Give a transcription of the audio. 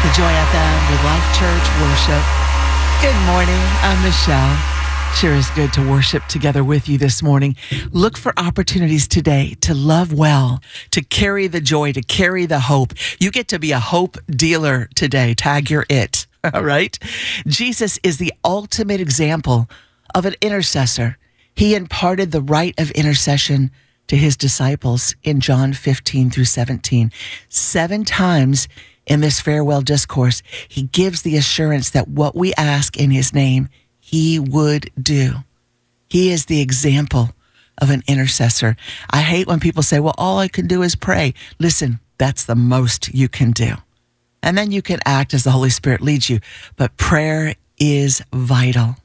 The Joy FM with Life Church Worship. Good morning. I'm Michelle. Sure is good to worship together with you this morning. Look for opportunities today to love well, to carry the joy, to carry the hope. You get to be a hope dealer today. Tag your it. All right. Jesus is the ultimate example of an intercessor. He imparted the right of intercession to his disciples in John 15 through 17. 7 times in this farewell discourse, he gives the assurance that what we ask in his name, he would do. He is the example of an intercessor. I hate when people say, well, all I can do is pray. Listen, that's the most you can do. And then you can act as the Holy Spirit leads you. But prayer is vital.